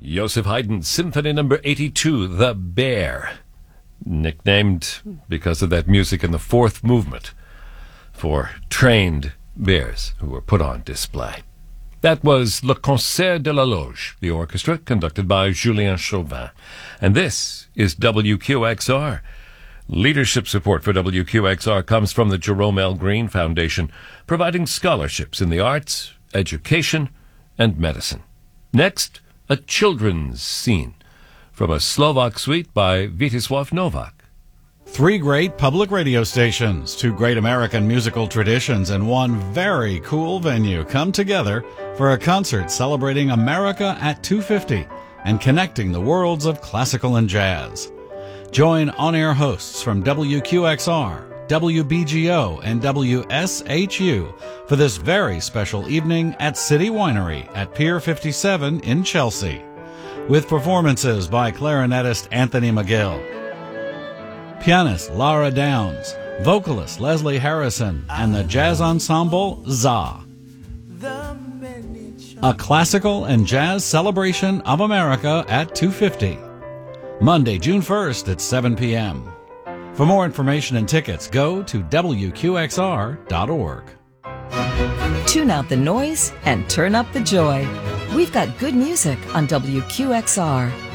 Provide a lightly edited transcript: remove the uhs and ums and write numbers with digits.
Joseph Haydn's Symphony No. 82, The Bear, nicknamed because of that music in the fourth movement for trained bears who were put on display. That was Le Concert de la Loge, the orchestra conducted by Julien Chauvin. And this is WQXR. Leadership support for WQXR comes from the Jerome L. Green Foundation, providing scholarships in the arts, education, and medicine. Next, a children's scene from a Slovak suite by Vítězslav Novák. 3 great public radio stations, 2 great American musical traditions, and 1 very cool venue come together for a concert celebrating America at 250 and connecting the worlds of classical and jazz. Join on-air hosts from WQXR, WBGO, and WSHU for this very special evening at City Winery at Pier 57 in Chelsea, with performances by clarinetist Anthony McGill, pianist Lara Downs, vocalist Leslie Harrison, and the jazz ensemble ZA. A classical and jazz celebration of America at 250. Monday, June 1st at 7 p.m. For more information and tickets, go to WQXR.org. Tune out the noise and turn up the joy. We've got good music on WQXR.